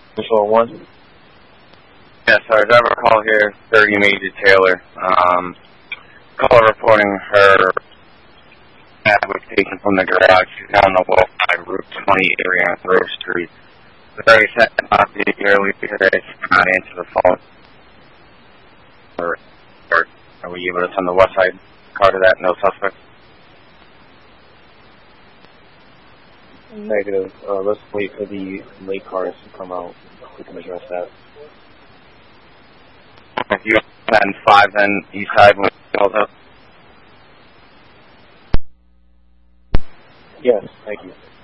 Control 1. Yes, our driver call here, 30 Major Taylor. Caller reporting her bag was taken from the garage. She's down the wall by Route 20 area on Grove Street. Very sad about the early today. She not answer the phone. Or are we able to send the west side car to that? No suspect? Negative. Let's wait for the late cars to come out. We can address that. If you have 5, then east side when it goes up. Yes, thank you.